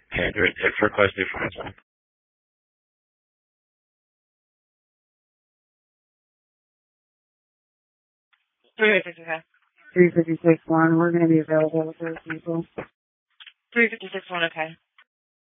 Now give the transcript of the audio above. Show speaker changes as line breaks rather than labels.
Okay, it's requested for this one.
356 1, we're going to be available with those people.
356 1, okay.